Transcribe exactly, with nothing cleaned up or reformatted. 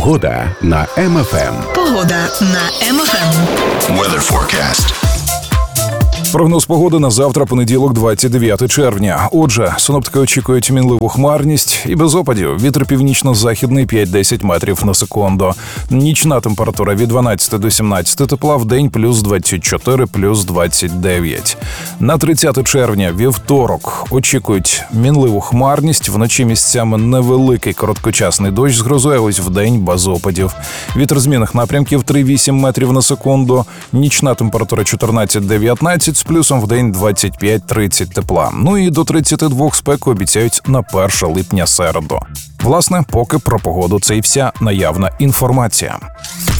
Погода на Ем Еф Ем. Погода на Ем Еф Ем. Weather forecast. Прогноз погоди на завтра, понеділок, двадцять дев'яте червня. Отже, синоптики очікують мінливу хмарність і без опадів. Вітер північно-західний п'ять-десять метрів на секунду. Нічна температура від дванадцяти до сімнадцяти тепла, в день плюс двадцять чотири, плюс двадцять дев'ять. На тридцяте червня, вівторок, очікують мінливу хмарність. Вночі місцями невеликий короткочасний дощ з грозою, ось в день без опадів. Вітер змінних напрямків три-вісім метрів на секунду. Нічна температура чотирнадцять-дев'ятнадцять, з плюсом в день двадцять п'ять-тридцять тепла. Ну і до тридцяти двох спеку обіцяють на перше липня середу. Власне, поки про погоду це і вся наявна інформація.